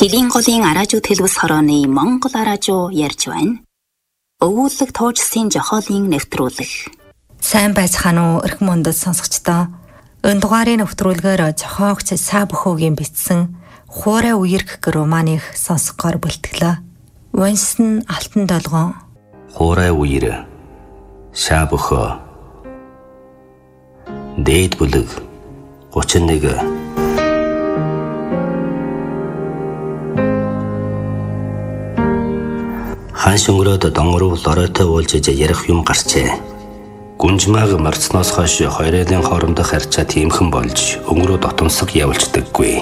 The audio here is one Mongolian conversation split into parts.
Хэлийн голын араажууд хэлбэс хорооны Монгол араажуу ярьж байна. Өвүүлэг туужсын жохоолын нэвтрүүлэг. Сайн байцгаана уу эрх мөндөд сонсогчдоо. Энэ дугаарын нэвтрүүлгээр зохиогч Сабхогийн бичсэн Хуурай үерх гэх романыг сонсгоор бэлтгэлээ. Унсан алтан долгон. Хуурай үер. Сабхо. Дээд бүлэг 31. Ханш өнгөрөөд донгоров лоройтой уулзаж ярих юм гарчээ. Гүнжмааг морцноос хойш хоёрын хоорондох харьцаа тиймхэн болж өнгөрөө дотомсог явуулцдаггүй.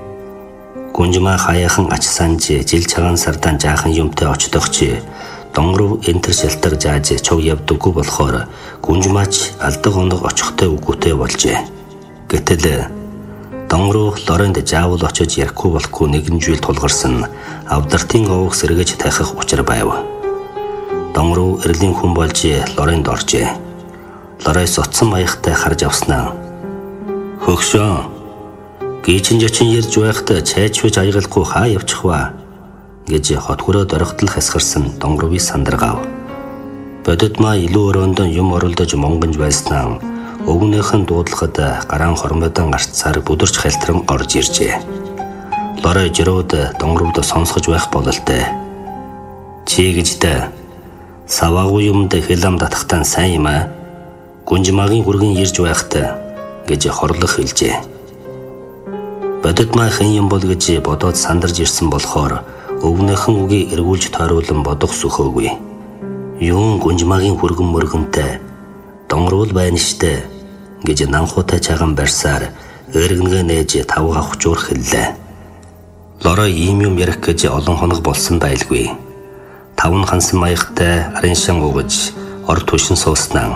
Гүнжмаа хаяахан ач санж жил цагаан сардан жаахан юмтай очдогч донгоров энтер шалтар зааж чог явдаггүй болохоор гүнжмаач алдаг оног очихтой үгүйтэй болжээ. Гэтэл донгоров лоройнд заавал очиж ярихгүй болохгүй нэгэн жил тулгарсан авдартын овог сэргэж тахих учир байв. Донгоров эрлийн хүн болж лоройнд оржээ. Лорой соцсон маягтай харж авснаа. Хөгшөө гийчин жочин ярьж байхад чайчвэж аягалгүй хаа явчих вэ гэж хотгөрөө дөрөгтөл хасгарсан донгоровыг сандаргав. Бодит маа илүү өрөөндөө юм оролдож монгонж байснаа өвгнийхэн дуудлагад гараан хормойдон гарцаар бүдэрч хальтран орж иржээ. Лорой жирүүд донгоровд сонсгож байх бололтой. Чи гэжтэй саваагүй юмд хэлам татахтан сайн юм аа. Гүнжмаагийн хүргэн ирж байхад гэж хорлох хэлжээ. Бодит маа хэн юм бол гэж бодоод сандарж ирсэн болохоор өвгнийхэн үгийг эргүүлж тойруулан бодох сөхөөгүй. Юун гүнжмаагийн хүргэн мөргөнтэй донгорвол байна штэ гэж нанхуутай чаган барьсаар эргэнгээ нээж тавга хучуур хэллээ. Лорой ийм юм ярих гэж олон хоног болсон байлгүй. Тавн хансан маягтай арын шан угаж ор түшин сууснаа.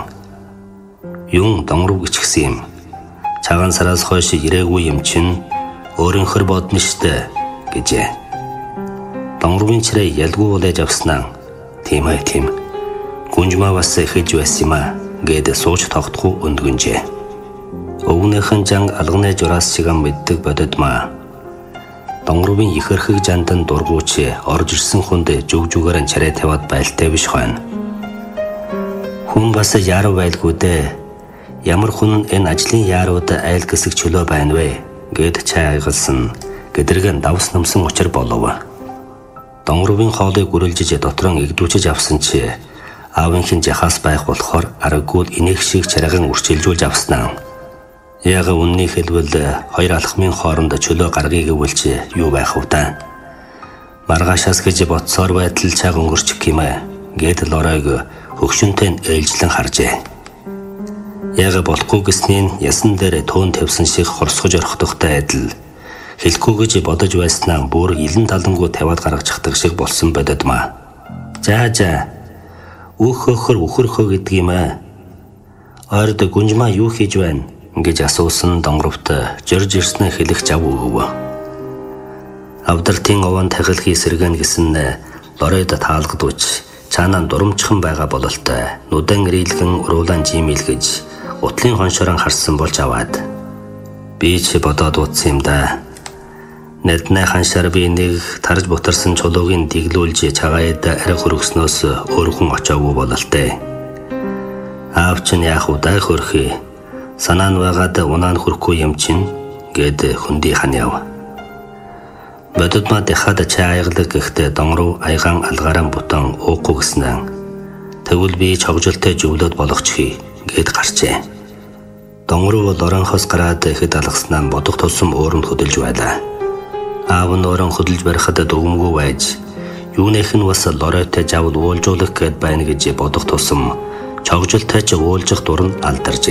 Юун донгоров гिचгсэн юм. Цагаан сараас хойш ирээгүй юм чин өөрөнхөр бодно штэ гэжээ. Донгоровын чирээ ялгүй болээж авснаа. Тийм ээ тийм. Гүнжмаа бас эхэж байсан юм аа гэд сууж тогтхоо өндгөнжээ. Өвгнийхэн жанг алганы жураас чигэн мэддэг бодит маа. Донгоровын ихэрхэг жандан дургууч орж ирсэн хүнд жүг-жүгээр чараа тавиад байлтай биш хойно. Хүн бас яаруу байлгүй дээ. Ямар хүн энэ ажлын яарууд айл гэсэг чөлөө байна вэ гэд чай айгалсан гэдэргэн давс намсан учир болов. Донгоровын хоолыг гүрэлжиж дотрон игдүүчж авсан чи аавынхын жахаас байх болохоор аргагүй инех шиг чарган үрчилжүүлж авснаа. Яг үнний хэлбэл хоёр алхмын хооронд чөлөө гаргыг өвлж юу байх вэ та? Маргаашаас гэж бодсоор байтал цаг өнгөрчих юм аа гэд лоройг хөгшөнтэй ээлжлэн харжээ. Яг болохгүй гэснийн ясан дээр төөн тавьсан шиг хорсгож орхдохтой адил хэлэхгүй гэж бодож байснаа бүр илэн талангуу тавиад гаргачихдаг шиг болсон бодод маа. За үхөхөр үхэрхөө гэдэг юм аа. Ойрд гүнжмаа юу хийж байна гэж асуусан донгоровт жирж ирснээ хэлэх жав өгөв. Авдартын овон тахилхий сэргэн гэсэн лоройд таалгадууч цаанаа дурамчхан байгаа бололтой нүдэн ирэлгэн уруулан жимэлгэж утлын хоншорон харсан болж аваад би ч бодоод утсан юм да. Нэднэ ханшаар би нэг тарж бутарсан чулуугийн дэглүүлж цагаад арга хөргснөөс өөрхөн очоогүй бололтой. Аав чинь яах вэ дай хөрхий санаа нь байгаад унаа хөрөхгүй юм чинь гэд хөндөй ханяв. Бодит маа дахад чай аяглаг гэхдээ донгоров аягаан алгаараа бутан уухгүй гэснээр тэгвэл би чогжолтой зөвлөд болгочихъя гэд гарчээ. Донгоров лоронхоос гараад ихэд алгаснаа бодох тусам өөрөнд хөдөлж байлаа. Аав нь өрөн хөдөлж барихад дүгмгүй байж юунийх нь бас лоройтой жавл уулжуулах гэд байна гэж бодох тусам чогжолтой ч уулжих дур нь алдаржээ.